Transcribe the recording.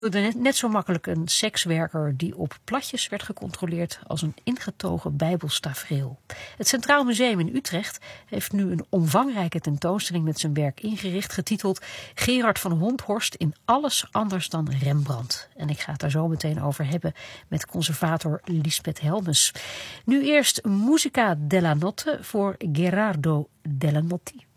Net zo makkelijk een sekswerker die op platjes werd gecontroleerd als een ingetogen bijbelstafereel. Het Centraal Museum in Utrecht heeft nu een omvangrijke tentoonstelling met zijn werk ingericht, getiteld Gerard van Honthorst in alles anders dan Rembrandt. En ik ga het daar zo meteen over hebben met conservator Lisbeth Helmes. Nu eerst Musica della Notte voor Gerardo Della Notte.